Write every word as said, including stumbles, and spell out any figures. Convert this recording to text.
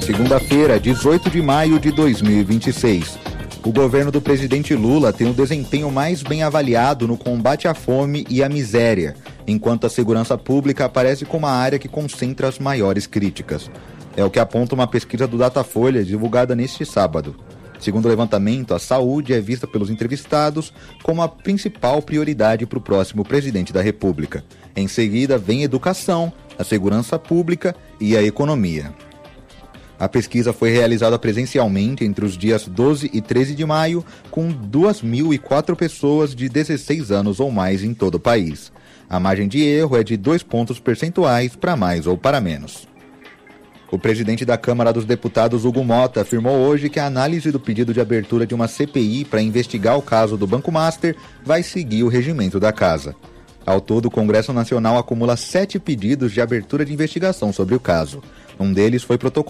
segunda-feira, dezoito de maio de dois mil e vinte e seis. O governo do presidente Lula tem o desempenho mais bem avaliado no combate à fome e à miséria, enquanto a segurança pública aparece como a área que concentra as maiores críticas. É o que aponta uma pesquisa do Datafolha divulgada neste sábado. Segundo o levantamento, a saúde é vista pelos entrevistados como a principal prioridade para o próximo presidente da República. Em seguida, vem a educação, a segurança pública e a economia. A pesquisa foi realizada presencialmente entre os dias doze e treze de maio, com duas mil e quatro pessoas de dezesseis anos ou mais em todo o país. A margem de erro é de dois pontos percentuais para mais ou para menos. O presidente da Câmara dos Deputados, Hugo Mota, afirmou hoje que a análise do pedido de abertura de uma C P I para investigar o caso do Banco Master vai seguir o regimento da casa. Ao todo, o Congresso Nacional acumula sete pedidos de abertura de investigação sobre o caso. Um deles foi protocolado